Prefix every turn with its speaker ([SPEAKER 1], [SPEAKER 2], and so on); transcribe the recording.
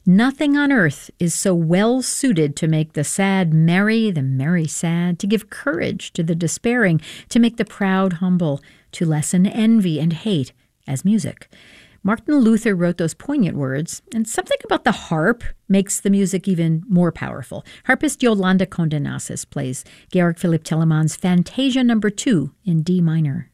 [SPEAKER 1] Nothing on earth is so well suited to make the sad merry, the merry sad, to give courage to the despairing, to make the proud humble, to lessen envy and hate as music. Martin Luther wrote those poignant words, and something about the harp makes the music even more powerful. Harpist Yolanda Condenasis plays Georg Philipp Telemann's Fantasia No. 2 in D minor.